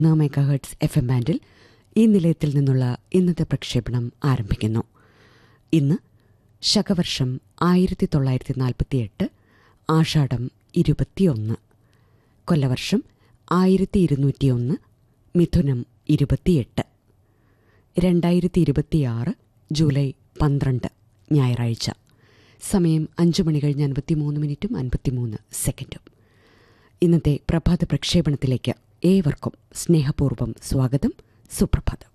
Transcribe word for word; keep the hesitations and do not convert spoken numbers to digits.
Megahertz F M ബാൻഡിൽ ഈ നിലയത്തിൽ നിന്നുള്ള ഇന്നത്തെ പ്രക്ഷേപണം ആരംഭിക്കുന്നു. ഇന്ന് ശകവർഷം ആയിരത്തി തൊള്ളായിരത്തി നാൽപ്പത്തിയെട്ട് ആഷാഢം ഇരുപത്തിയൊന്ന്, കൊല്ലവർഷം ആയിരത്തി ഇരുന്നൂറ്റിയൊന്ന് മിഥുനം ഇരുപത്തിയെട്ട്, രണ്ടായിരത്തി ഇരുപത്തിയാറ് ജൂലൈ പന്ത്രണ്ട് ഞായറാഴ്ച. സമയം അഞ്ചു മണി കഴിഞ്ഞ് അൻപത്തിമൂന്ന് മിനിറ്റും അൻപത്തിമൂന്ന് സെക്കൻഡും. ഇന്നത്തെ പ്രഭാത പ്രക്ഷേപണത്തിലേക്ക് ഏവർക്കും സ്നേഹപൂർവ്വം സ്വാഗതം. സുപ്രഭാതം.